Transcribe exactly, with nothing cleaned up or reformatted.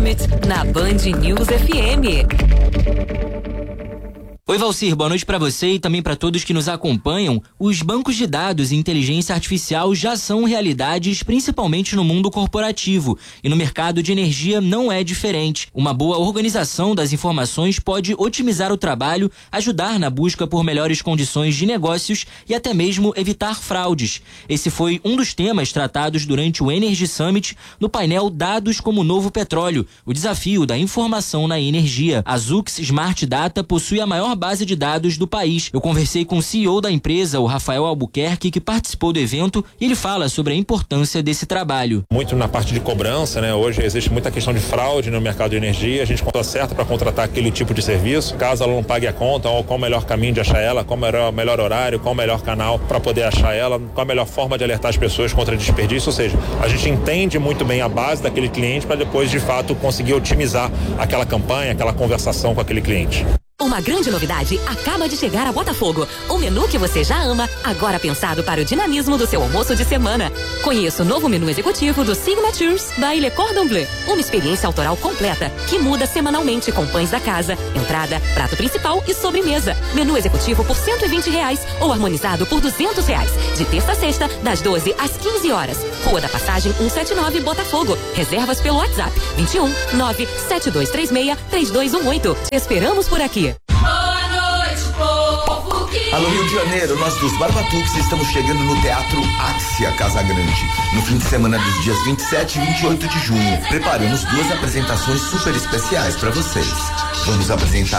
Summit, na Band News F M. Oi, Valcir, boa noite para você e também para todos que nos acompanham. Os bancos de dados e inteligência artificial já são realidades, principalmente no mundo corporativo, e no mercado de energia não é diferente. Uma boa organização das informações pode otimizar o trabalho, ajudar na busca por melhores condições de negócios e até mesmo evitar fraudes. Esse foi um dos temas tratados durante o Energy Summit no painel Dados como Novo Petróleo, o desafio da informação na energia. A Zux Smart Data possui a maior base de dados do país. Eu conversei com o C E O da empresa, o Rafael Albuquerque, que participou do evento, e ele fala sobre a importância desse trabalho. Muito na parte de cobrança, né? Hoje existe muita questão de fraude no mercado de energia. A gente conta certo para contratar aquele tipo de serviço. Caso ela não pague a conta, qual o melhor caminho de achar ela, qual o melhor horário, qual o melhor canal para poder achar ela, qual a melhor forma de alertar as pessoas contra desperdício. Ou seja, a gente entende muito bem a base daquele cliente para depois, de fato, conseguir otimizar aquela campanha, aquela conversação com aquele cliente. Uma grande novidade acaba de chegar a Botafogo. O menu que você já ama, agora pensado para o dinamismo do seu almoço de semana. Conheça o novo menu executivo do Signatures by Le Cordon Bleu. Uma experiência autoral completa que muda semanalmente com pães da casa, entrada, prato principal e sobremesa. Menu executivo por cento e vinte reais ou harmonizado por duzentos reais. De terça a sexta, das doze às quinze horas. Rua da Passagem cento e setenta e nove, Botafogo. Reservas pelo WhatsApp vinte e um, nove sete dois três seis, três dois um oito. Te esperamos por aqui. Alô, Rio de Janeiro, nós dos Barbatuques estamos chegando no Teatro Axia Casa Grande, no fim de semana dos dias vinte e sete e vinte e oito de junho. Preparamos duas apresentações super especiais para vocês. Vamos apresentar